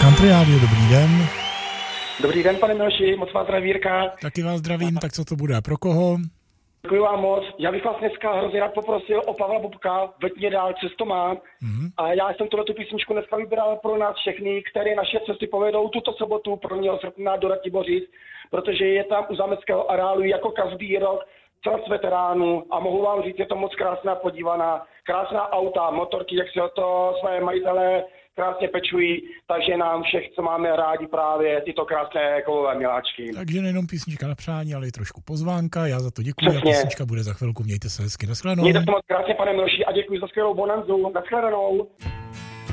Country Radio, dobrý den. Dobrý den, pane Miloši, moc vás zdraví Jirka. Taky vás zdravím, tak co to bude a pro koho? Děkuji vám moc. Já bych vás dneska hrozně rád poprosil o Pavla Bobka, Veď mě dál, cestu mám. A já jsem tu písničku dneska vybral pro nás všechny, které naše cesty povedou tuto sobotu 1. srpna do Ratibořic, protože je tam u zámeckého areálu jako každý rok čas veteránů a mohu vám říct, je to moc krásná podívaná, krásná auta, motorky, jak si o to své majitelé krásně pečují, takže nám všech, co máme rádi právě tyto krásné kovové miláčky. Takže nejenom písnička na přání, ale i trošku pozvánka. Já za to děkuji a písnička bude za chvilku. Mějte se hezky. Naschledanou. Mějte se moc krásně, pane Miloši, a děkuji za skvělou bonanzu. Naschledanou.